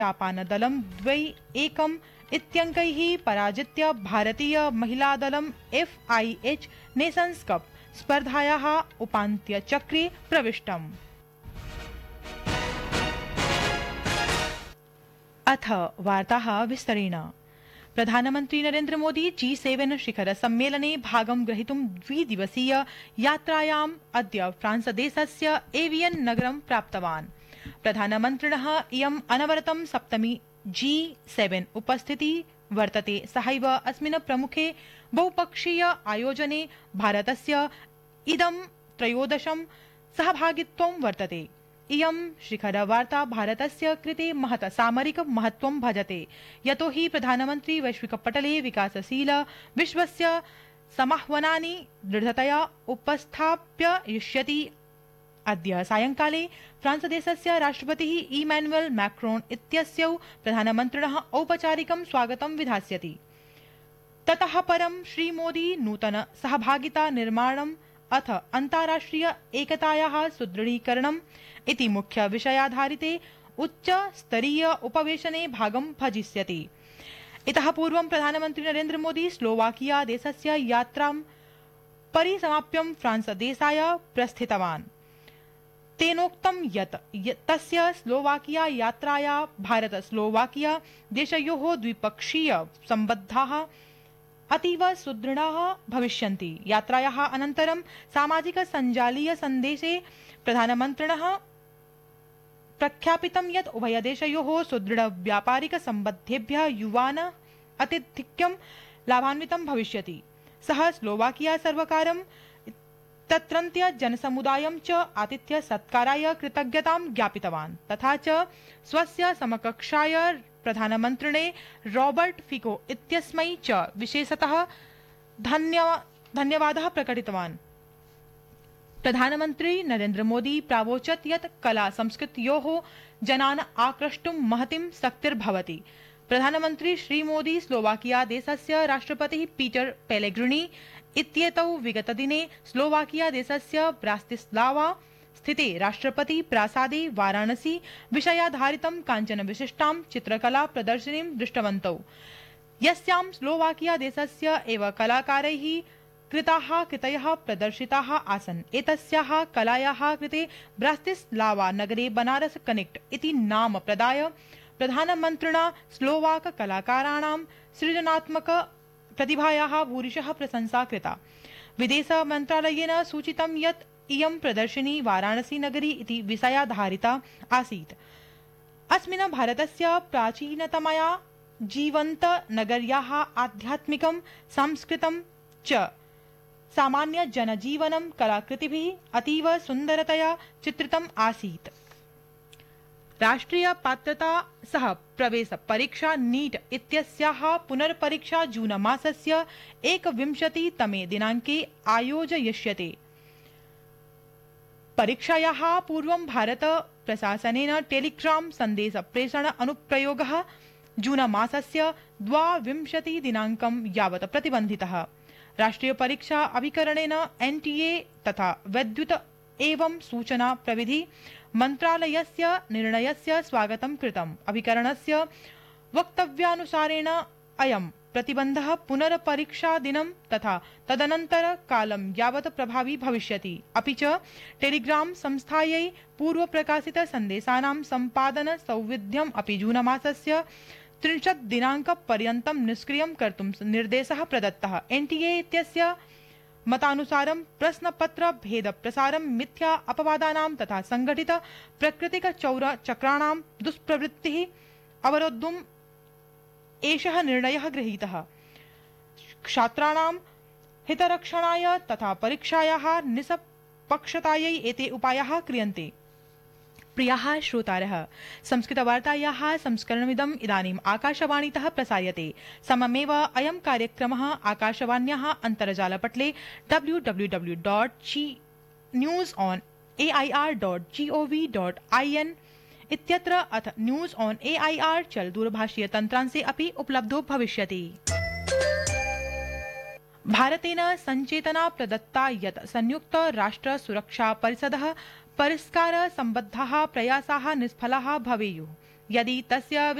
जापानदलं 2-1 इत्यङ्कैः पराजित्य भारतीय महिलादलं FIH nations cup स्पर्धायाः उपान्त्यचक्रे प्रविष्टम्। अथ वार्ताः विस्तरेण। प्रधानमन्त्री नरेन्द्र मोदी G7 शिखर सम्मेलने भागं ग्रहीतुं द्विदिवसीय यात्रायाम् अद्य फ्रांसदेशस्य एवियन् नगरं प्राप्तवान्। प्रधानमन्त्रिणः इयम् अनवरतं सप्तमी G7 उपस्थितिः वर्तते। सहैव अस्मिन् प्रमुखे बहुपक्षीय आयोजने भारतस्य इदं त्रयोदशं सहभागित्वं वर्तते। इयं शिखरवार्ता भारतस्य कृते महत् सामरिक महत्वं भजते, यतो हि प्रधानमन्त्री वैश्विकपटले विकासशील विश्वस्य समाह्वानानि दृढतया उपस्थापयिष्यति। अद्य सायंकाले फ्रांसदेशस्य राष्ट्रपतिः इमैनुअल मैक्रोन इत्यस्यौ प्रधानमन्त्रिणः औपचारिकं स्वागतं विधास्यति। ततः परं श्रीमोदी नूतन सहभागिता निर्माणम् अथ अन्ताराष्ट्रिय एकतायाः सुदृढीकरणम् इति मुख्य विषयाधारिते उच्चस्तरीय उपवेशने भागं भजिष्यति। इतः पूर्वं प्रधानमन्त्री नरेन्द्र मोदी स्लोवाकिया देशस्य यात्रां परिसमाप्य फ्रांसदेशाय प्रस्थितवान्। तेनोक्तं यत् तस्य स्लोवाकिया यात्राया भारत स्लोवाकिया देशयोः द्विपक्षीय सम्बन्धाः अतीव सुदृढाः भविष्यन्ति। यात्रायाः अनन्तरं सामाजिक सञ्जालीय सन्देशे प्रधानमन्त्रिणः प्रख्यापितं यत् उभयदेशयोः सुदृढ व्यापारिक सम्बन्धेभ्यः युवान् अत्यधिकं लाभान्वितं भविष्यति। सः स्लोवाकिया सर्वकारं तत्रत्य जनसमुदायं च आतिथ्य सत्काराय कृतज्ञतां ज्ञापितवान्। तथा च स्वस्य समकक्षाय प्रधानमन्त्रिणे रॉबर्ट फिको इत्यस्मै च विशेषतः धन्यवादः प्रकटितवान्। प्रधानमन्त्री नरेन्द्र मोदी प्रावोचत् यत् कला संस्कृत्योः जनान् आक्रष्टुं महतीं शक्तिर्भवति। प्रधानमन्त्री श्रीमोदी स्लोवाकिया देशस्य राष्ट्रपतिः पीटर पेलेग्रिनी इत्येतौ विगतदिने स्लोवाकिया देशस्य ब्रातिस्लावा स्थिते राष्ट्रपति प्रासादे वाराणसी विषयाधारितं काञ्चन विशिष्टां चित्रकला प्रदर्शनीं दृष्टवन्तौ, यस्यां स्लोवाकिया देशस्य एव कलाकारैः कृताः कृतयः प्रदर्शिताः आसन्। एतस्याः कलायाः कृते ब्रातिस्लावा नगरे बनारस कनेक्ट इति नाम प्रदाय प्रधानमन्त्रिणा स्लोवाक कलाकाराणां सृजनात्मक प्रतिभायाः भूरिशः प्रशंसा कृता। विदेश मन्त्रालयेन सूचितं यत् इयं प्रदर्शनी वाराणसी नगरी इति विषयाधारिता आसीत्। अस्मिन् भारतस्य प्राचीनतमया जीवन्त नगर्याः आध्यात्मिकं सांस्कृतं च सामान्य जनजीवनं कलाकृतिभिः अतीव सुन्दरतया चित्रितम् आसीत्। राष्ट्रिय पात्रता सह प्रवेश परीक्षा नीट इत्यस्याः पुनर्परीक्षा जून मासस्य 21तमे दिनाङ्के आयोजयिष्यते। परीक्षायाः पूर्वं भारत प्रशासनेन टेलीग्राम सन्देश प्रेषण अनुप्रयोगः जून मासस्य 22 दिनाङ्कं यावत् प्रतिबन्धितः। राष्ट्रिय परीक्षा अभिकरणेन NTA तथा वैद्युत एवं सूचना प्रविधि मन्त्रालयस्य निर्णयस्य स्वागतं कृतम्। अभिकरणस्य वक्तव्यानुसारेण अयं प्रतिबन्धः पुनर्परीक्षा दिनं तथा तदनन्तर कालं यावत् प्रभावी भविष्यति। अपि च टेलीग्राम संस्थायै पूर्व प्रकाशित सन्देशानां सम्पादन सौविध्यम् अपि जून मासस्य 30 दिनाङ्कपर्यन्तं निष्क्रियं कर्तुं निर्देशः प्रदत्तः। NTA इत्यस्य मतानुसारं प्रश्नपत्र भेद प्रसारं मिथ्या अपवादानां तथा संगठित प्राकृतिक चक्राणां दुष्प्रवृत्तिः अवरोद्धुम् एषः निर्णयः गृहीतः। छात्राणां हितरक्षणाय तथा परीक्षायाः निष्पक्षतायै एते उपायाः क्रियन्ते। प्रियाः श्रोतारः, संस्कृतवार्तायाः संस्करणमिदम् इदानीम् आकाशवाणीतः प्रसार्यते। सममेव अयं कार्यक्रमः आकाशवाण्याः अन्तर्जालपटले www.newsonair.gov.in इत्यत्र अथ न्यूज ऑन AIR चल दूरभाषीय तन्त्रांशे अपि उपलब्धो भविष्यति। भारतेन संचेतना प्रदत्ता यत् संयुक्त राष्ट्र सुरक्षा परिषदः परिष्कार सम्बद्धाः प्रयासाः निष्फलाः भवेयुः, यदि तस्य